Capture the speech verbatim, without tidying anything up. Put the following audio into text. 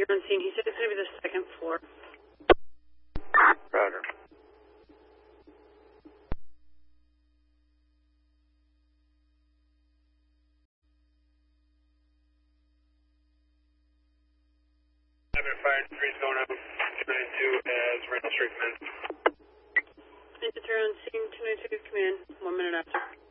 Meter on scene. He said it's going to be the second floor. Roger. I've been fired. Three's going up. two ninety-two as Randall Street command. Ninja three on scene. two ninety-two command. One minute after.